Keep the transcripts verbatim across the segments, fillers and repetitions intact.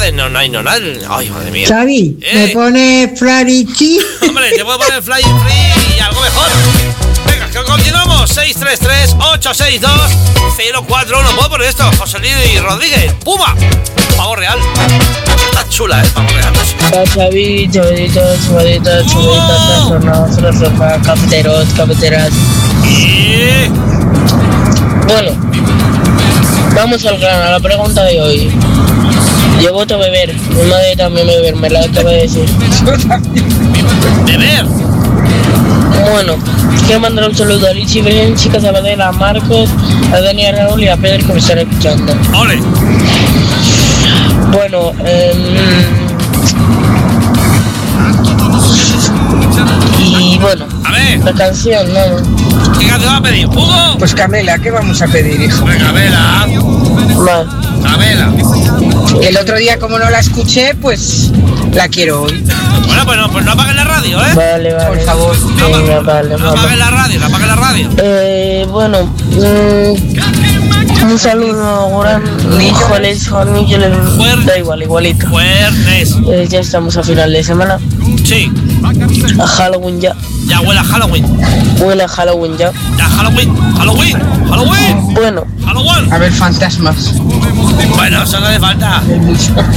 ¿eh? No, no hay, no, no. Ay, madre mía. Xavi, ¿Eh? ¿me pone Flarichi? Hombre, te puedo poner Flying Free y algo mejor. Venga, que continuamos. seis tres tres, ocho seis dos, cero cuatro uno. ¿Puedo poner esto? José Luis Rodríguez. ¡Puma! Pavo real. Está chula, ¿eh? Pavo real. Xavi, chavalitos, chavalitas, chavalitas, trastornados, trastornados, cafeteros, cafeteras. Y... Bueno, vamos al grano, a la pregunta de hoy. Yo voto beber, mi madre también beber, me la acaba de decir. ¿Beber? Bueno, quiero mandar un saludo a Lichi, Belén, Chica Sabadell, a Marcos, a Dani, a Raúl y a Pedro que me están escuchando. ¡Ole! Bueno, eh, y bueno, A ver, la canción, ¿no? ¿qué canción va a pedir? ¿Hugo? Pues Camela, ¿qué vamos a pedir, hijo? Venga, vela. Vale. Camela. El otro día, como no la escuché, pues la quiero hoy. Bueno, pues no, pues no apagues la radio, ¿eh? Vale, vale. Por favor. Venga, vale, No apagues vale. la radio, no apagues la radio. Eh, bueno, mm, un saludo grande. Híjoles, Juan, yo le da igual, igualito. Fuertes. Eh, ya estamos a final de semana. Sí, A Halloween ya. ya huele a Halloween. Huele a Halloween ya. Ya Halloween, Halloween, Halloween, Bueno, Halloween. A ver, fantasmas. Bueno, eso no hace falta. No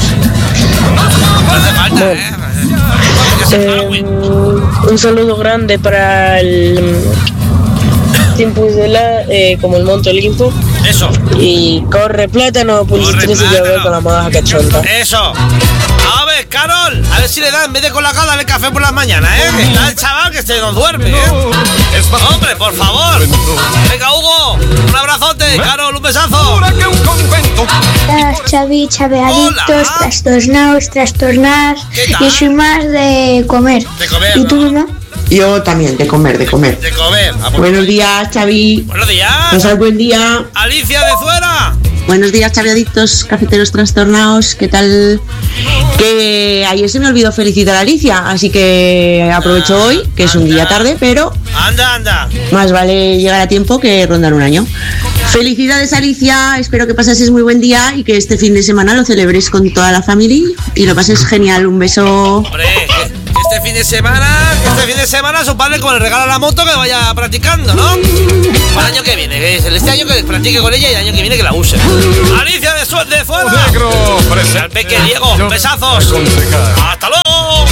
hace falta, ¿eh? Que sea eh, Halloween. un saludo grande para el Team Puigdela, eh, como el Monte Olimpo. Eso, Y corre plátano, pues Corre tres y yo plátano. con la moda cachonda. eso. A ver, Carol, a ver si le da, en vez de con la gala, dale café por las mañanas, ¿eh? Que está el chaval que se nos duerme, ¿eh? Hombre, por favor. Venga, Hugo, un abrazote. Carol, un besazo. Hola, Xavi, chaveadictos, Hola. trastornados, trastornadas. ¿Qué tal? Yo soy más de comer. De comer, ¿Y tú, ¿no? no? Yo también, de comer, de comer. De comer. Ah, pues- Buenos días, Xavi. Buenos días. Pasad buen día. Alicia de Zuera. Buenos días, chaviadictos, cafeteros trastornados. ¿Qué tal? Que ayer se me olvidó felicitar a Alicia, así que aprovecho hoy, que es un día tarde, pero Anda, anda. más vale llegar a tiempo que rondar un año. Felicidades, Alicia. Espero que pases muy buen día y que este fin de semana lo celebres con toda la familia y lo pases genial. Un beso. Hombre, que este fin de semana, que este fin de semana su padre como le regala la moto que vaya practicando, ¿no? Para el año que viene, que es el- este año que practique con ella y el año que viene que la use. Alicia de, Su- de Fuera. Y al peque Diego, besazos. Hasta luego.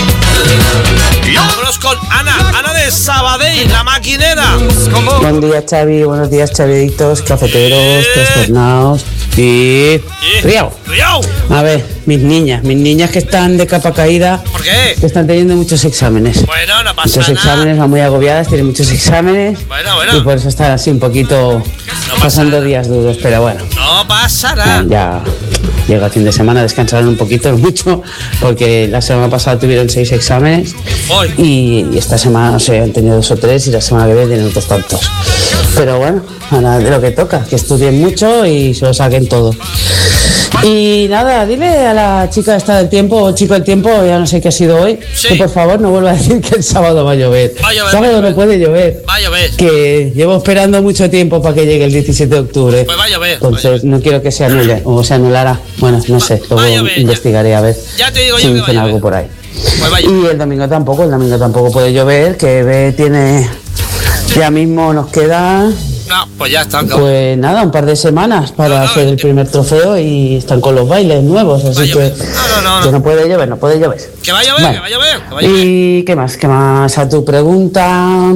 Y vámonos con Ana, Ana de Sabadell, la maquinera. Buen día, Xavi. Buenos días, chaviditos, cafeteros, Eh. trastornados y... Y- Riao. Riao. A ver, mis niñas, mis niñas que están de capa caída, ¿Por qué? que están teniendo muchos exámenes. Bueno, no pasa Muchos nada. exámenes, van muy agobiadas, tienen muchos exámenes. Bueno, bueno. Y por eso están así un poquito pasa pasando nada. días duros, pero bueno. No pasa nada. Ya llega el fin de semana, descansaron un poquito, no mucho, porque la semana pasada tuvieron seis exámenes Hoy. y, y esta semana, no sé, han tenido dos o tres y la semana que viene tienen otros tantos. Pero bueno, ahora de lo que toca, que estudien mucho y se lo saquen todo. Y nada, dile a la chica esta del tiempo, o chico del tiempo, ya no sé qué ha sido hoy, Sí. que por favor no vuelva a decir que el sábado va a llover. Va a llover, Sábado va a no llover. puede llover. Va a llover. Que llevo esperando mucho tiempo para que llegue el diecisiete de octubre. Pues va a llover. va a Entonces no quiero que se anule o se anulará. Bueno, no sé, va a luego llover, ya. investigaré a ver Ya te digo si yo que dicen va a algo llover. por ahí. Pues va a llover. Y el domingo tampoco, el domingo tampoco puede llover, que ve, tiene, ya mismo nos queda, No, pues ya está. cabrón. pues nada, un par de semanas para No, no, hacer el que- primer trofeo y están con los bailes nuevos, Va a así que, llover. No, no, no, no. que no puede llover, no puede llover. Que va a llover, Vale. que va a llover, que va a llover. ¿Y qué más? ¿Qué más? A tu pregunta,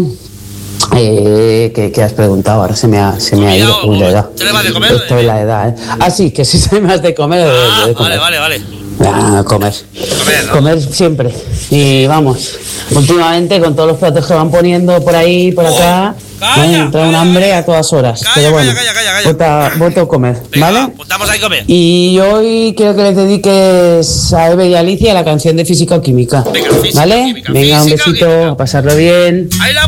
eh, ¿qué, qué has preguntado? Ahora se me ha, se me ha ido. Olvidado, Uy, la edad. ¿te le vas de comer o de Esto es la edad, ¿eh? Ah, sí, que si soy más de comer o de, Ah, de comer. vale, vale, vale. Ah, comer. Comer, ¿no? Comer siempre. Y vamos, últimamente con todos los platos que van poniendo por ahí, por acá, calla, me entra un calla, hambre a todas horas. Calla, Pero bueno, calla, calla, calla. vota- voto comer, Venga, ¿vale? apuntamos ahí comer. Y hoy quiero que les dediques a Eve y Alicia la canción de Física o Química. Venga, Física o ¿Vale? Química, Venga, un Física o besito, Química. a pasarlo bien. Ahí la